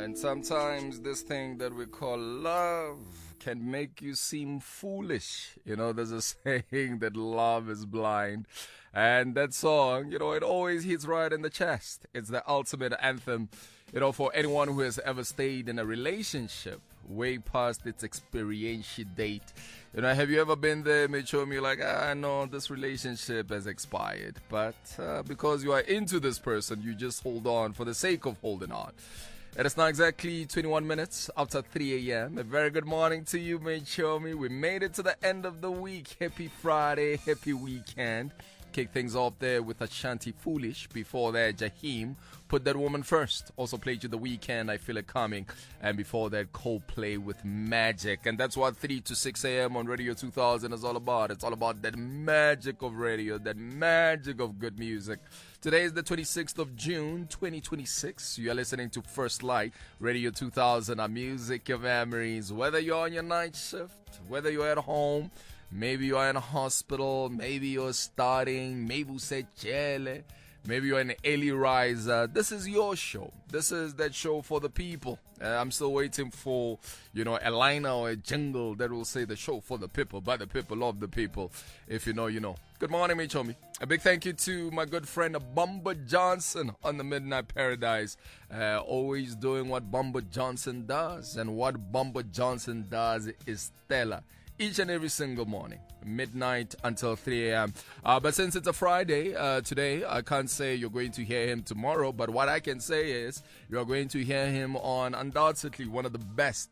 And sometimes this thing that we call love can make you seem foolish. You know, there's a saying that love is blind. And that song, you know, it always hits right in the chest. It's the ultimate anthem, you know, for anyone who has ever stayed in a relationship way past its expiration date. You know, have you ever been there, made sure me like, no, this relationship has expired. But because you are into this person, you just hold on for the sake of holding on. It is now exactly 21 minutes after 3 a.m. A very good morning to you, made sure me. We made it to the end of the week. Happy Friday, happy weekend. Kick things off there with Ashanti Foolish. Before that, Jaheim, Put That Woman First. Also played you The Weekend, I Feel It Coming. And before that, Coldplay with Magic. And that's what 3 to 6 a.m. on Radio 2000 is all about. It's all about that magic of radio, that magic of good music. Today is the 26th of June, 2026. You are listening to First Light, Radio 2000, our music, your memories. Whether you're on your night shift, whether you're at home, maybe you're in a hospital, maybe you're starting, maybe you say chele, maybe you're an early riser. This is your show. This is that show for the people. I'm still waiting for, you know, a line or a jingle that will say the show for the people, by the people, of the people. If you know, you know. Good morning, Michomi. A big thank you to my good friend Bumba Johnson on the Midnight Paradise. Always doing what Bumba Johnson does. And what Bumba Johnson does is stellar. Each and every single morning, midnight until 3 a.m. But since it's a Friday today, I can't say you're going to hear him tomorrow. But what I can say is you're going to hear him on undoubtedly one of the best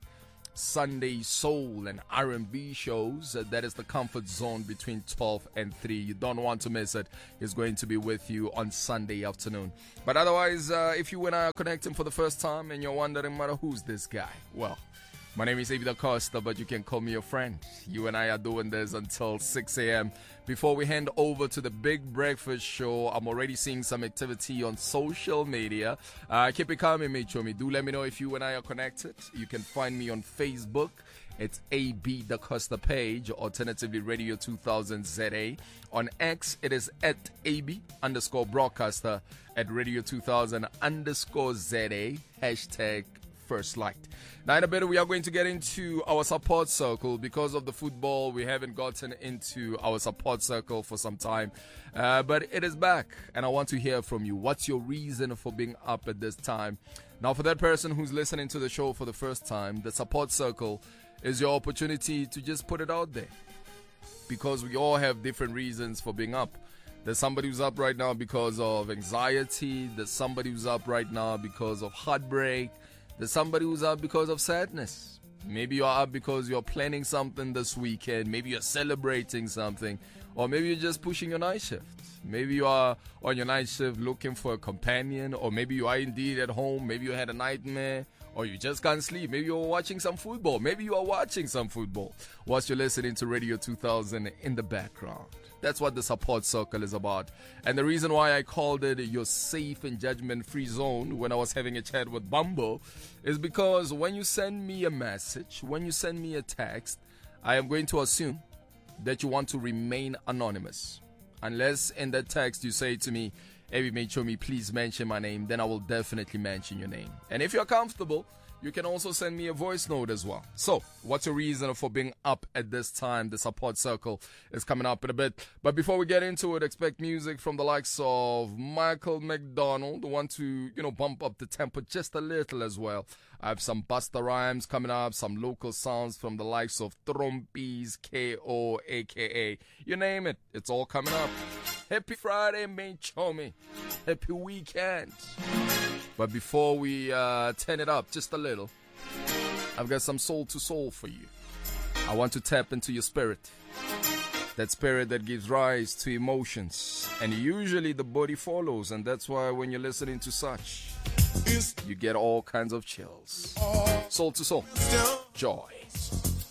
Sunday soul and R&B shows. That is the Comfort Zone between 12 and 3. You don't want to miss it. He's going to be with you on Sunday afternoon. But otherwise, if you and I are connecting for the first time and you're wondering, matter who's this guy? Well, my name is Abida Costa, but you can call me your friend. You and I are doing this until 6 a.m. Before we hand over to the Big Breakfast Show, I'm already seeing some activity on social media. Keep it coming, Michomi. Do let me know if you and I are connected. You can find me on Facebook. It's AB Da Costa page, alternatively Radio 2000 ZA. On X, it is at AB_broadcaster, at Radio 2000 _ZA, hashtag First Light. Now in a bit we are going to get into our support circle. Because of the football, we haven't gotten into our support circle for some time, but it is back and I want to hear from you. What's your reason for being up at this time? Now for that person who's listening to the show for the first time, the support circle is your opportunity to just put it out there, because we all have different reasons for being up. There's somebody who's up right now because of anxiety. There's somebody who's up right now because of heartbreak. There's somebody who's up because of sadness. Maybe you're up because you're planning something this weekend. Maybe you're celebrating something. Or maybe you're just pushing your night shift. Maybe you are on your night shift looking for a companion. Or maybe you are indeed at home. Maybe you had a nightmare. Or you just can't sleep. Maybe you're watching some football. Maybe you are watching some football whilst you're listening to Radio 2000 in the background. That's what the support circle is about. And the reason why I called it your safe and judgment-free zone when I was having a chat with Bumbo is because when you send me a message, when you send me a text, I am going to assume that you want to remain anonymous. Unless in that text you say to me, "Hey, Michomi, please mention my name," then I will definitely mention your name. And if you're comfortable, you can also send me a voice note as well. So, what's your reason for being up at this time? The support circle is coming up in a bit. But before we get into it, expect music from the likes of Michael McDonald, the one to, you know, bump up the tempo just a little as well. I have some Busta Rhymes coming up, some local sounds from the likes of Trompies, KO, aka, you name it, it's all coming up. Happy Friday, Michomi. Happy weekend. But before we turn it up just a little, I've got some soul to soul for you. I want to tap into your spirit. That spirit that gives rise to emotions. And usually the body follows. And that's why when you're listening to such, you get all kinds of chills. Soul to soul. Joy.